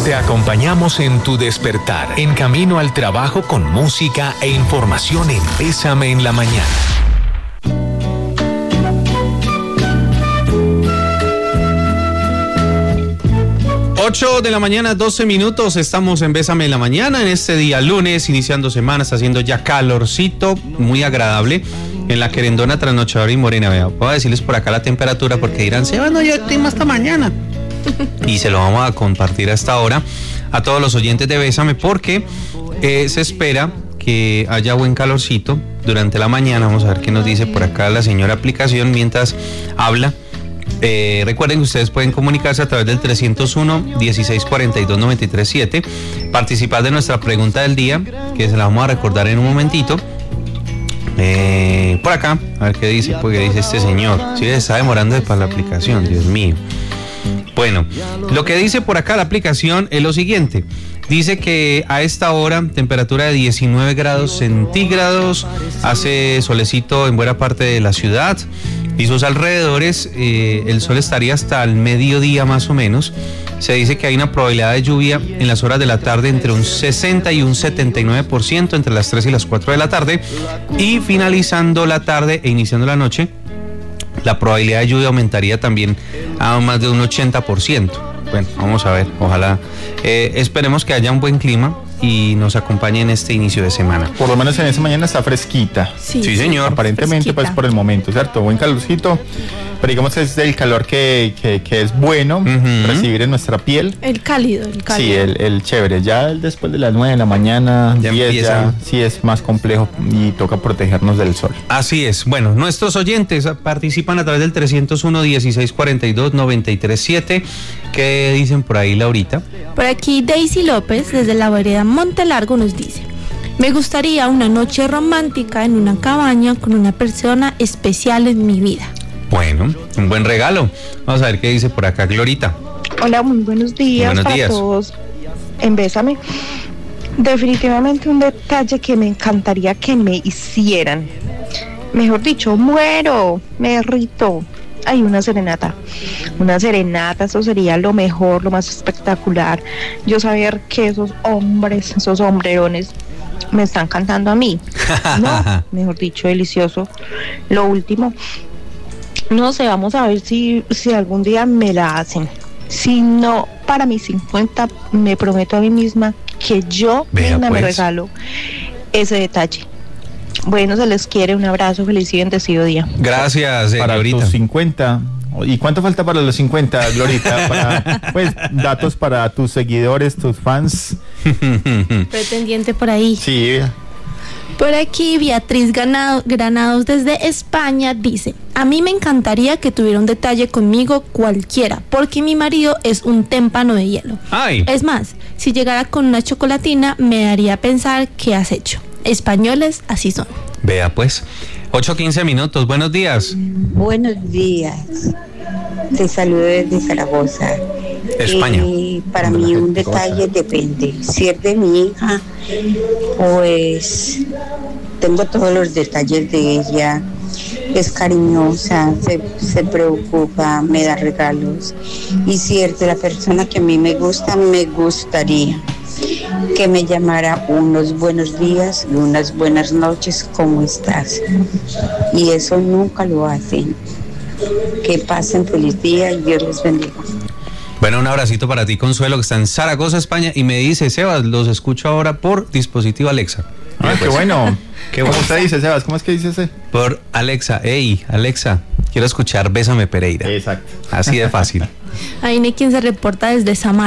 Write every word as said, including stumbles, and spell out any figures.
Te acompañamos en tu despertar, en camino al trabajo con música e información en Bésame en la Mañana. ocho de la mañana, doce minutos, estamos en Bésame en la Mañana, en este día lunes, iniciando semana, está haciendo ya calorcito, muy agradable, en la querendona trasnochadora y morena. Vea, voy a decirles por acá la temperatura, porque dirán, se van, no, yo tengo hasta mañana. Y se lo vamos a compartir a esta hora a todos los oyentes de Bésame, porque eh, se espera que haya buen calorcito durante la mañana. Vamos a ver qué nos dice por acá la señora aplicación mientras habla. Eh, recuerden que ustedes pueden comunicarse a través del trescientos uno, dieciséis cuarenta y dos, noventa y tres siete, participar de nuestra pregunta del día, que se la vamos a recordar en un momentito. Eh, por acá, a ver qué dice, porque dice este señor, si sí, se está demorando para la aplicación, Dios mío. Bueno, lo que dice por acá la aplicación es lo siguiente. Dice que a esta hora, temperatura de diecinueve grados centígrados, hace solecito en buena parte de la ciudad y sus alrededores. Eh, el sol estaría hasta el mediodía más o menos. Se dice que hay una probabilidad de lluvia en las horas de la tarde entre un sesenta y un setenta y nueve por ciento entre las tres y las cuatro de la tarde, y finalizando la tarde e iniciando la noche, la probabilidad de lluvia aumentaría también a más de un ochenta por ciento. Bueno, vamos a ver, ojalá, eh, esperemos que haya un buen clima y nos acompañe en este inicio de semana. Por lo menos en esta mañana está fresquita. Sí, sí señor. Aparentemente, fresquita. Pues por el momento, ¿cierto? Buen calorcito, pero digamos que es el calor que, que, que es bueno uh-huh. recibir en nuestra piel. El cálido, el cálido. Sí, el, el chévere. Ya después de las nueve de la mañana, ya diez, ya sí es más complejo y toca protegernos del sol. Así es. Bueno, nuestros oyentes participan a través del trescientos uno, dieciséis cuarenta y dos, noventa y tres siete. ¿Qué dicen por ahí, Laurita? Por aquí Daisy López, desde la vereda Montelargo, nos dice: me gustaría una noche romántica en una cabaña con una persona especial en mi vida. Bueno, un buen regalo. Vamos a ver qué dice por acá Glorita. Hola, muy buenos días buenos para días. todos en Bésame. Definitivamente un detalle que me encantaría que me hicieran. Mejor dicho, muero, me derrito. Hay una serenata, una serenata, eso sería lo mejor, lo más espectacular. Yo saber que esos hombres, esos hombrerones me están cantando a mí. No, mejor dicho, delicioso. Lo último, no sé, vamos a ver si, si algún día me la hacen. Si no, para mis cincuenta, me prometo a mí misma que yo misma pues. me regalo ese detalle. Bueno, se les quiere, un abrazo, feliz y bendecido día. Gracias, eh, para Glorita. Tus cincuenta. ¿Y cuánto falta para los cincuenta, Glorita? Para, pues, datos para tus seguidores, tus fans. Pretendiente por ahí. Sí. Por aquí Beatriz Ganado, Granados desde España dice: a mí me encantaría que tuviera un detalle conmigo cualquiera, porque mi marido es un témpano de hielo. Ay. Es más, si llegara con una chocolatina me haría pensar qué has hecho. Españoles así son. Vea pues, ocho quince minutos, buenos días. Buenos días, te saludo desde Zaragoza. España. Y para mí un detalle depende, si es de mi hija, pues tengo todos los detalles de ella, es cariñosa, se, se preocupa, me da regalos, y si es de la persona que a mí me gusta, me gustaría que me llamara unos buenos días y unas buenas noches, ¿cómo estás? Y eso nunca lo hacen. Que pasen feliz día y Dios les bendiga. Bueno, un abracito para ti, Consuelo, que está en Zaragoza, España, y me dice: Sebas, los escucho ahora por dispositivo Alexa. Ah, pues, qué bueno. Qué bueno. ¿Cómo te dice, Sebas? ¿Cómo es que dice ese? Por Alexa. Hey, Alexa, quiero escuchar Bésame Pereira. Exacto. Así de fácil. Ahí no hay quien se reporta desde Samar.